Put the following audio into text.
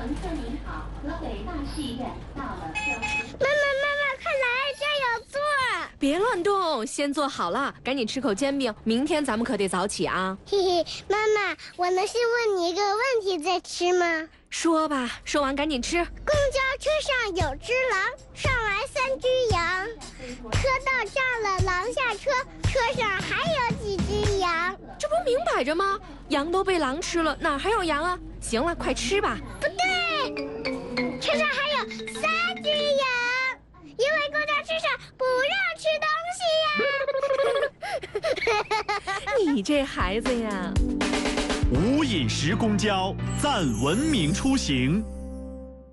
乘客您好，河北大戏院到了标识。 妈妈，快来，这儿有座。 别乱动，先坐好了，赶紧吃口煎饼，明天咱们可得早起啊。 嘿嘿，妈妈，我能先问你一个问题再吃吗？ 说吧，说完赶紧吃。 公交车上有只狼，上来3只羊，车到站了，狼下车，车上还有几只羊？ 这不明摆着吗？羊都被狼吃了，哪还有羊啊？行了，快吃吧。 不对，车上还有3只羊，因为公交车上不让吃东西呀。 你这孩子呀！ 无饮食公交，赞文明出行。